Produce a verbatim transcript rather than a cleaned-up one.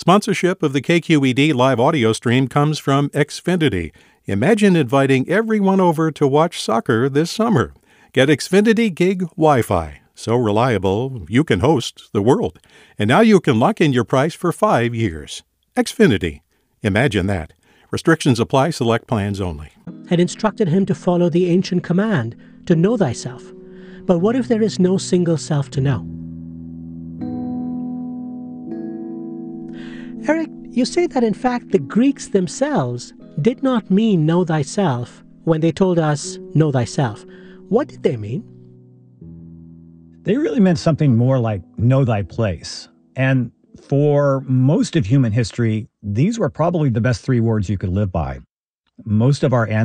Sponsorship of the K Q E D live audio stream comes from Xfinity. Imagine inviting everyone over to watch soccer this summer. Get Xfinity Gig Wi-Fi. So reliable, you can host the world. And now you can lock in your price for five years. Xfinity. Imagine that. Restrictions apply. Select plans only. Had instructed him to follow the ancient command, to know thyself. But what if there is no single self to know? Eric, you say that in fact the Greeks themselves did not mean know thyself when they told us know thyself. What did they mean? They really meant something more like know thy place. And for most of human history, these were probably the best three words you could live by. Most of our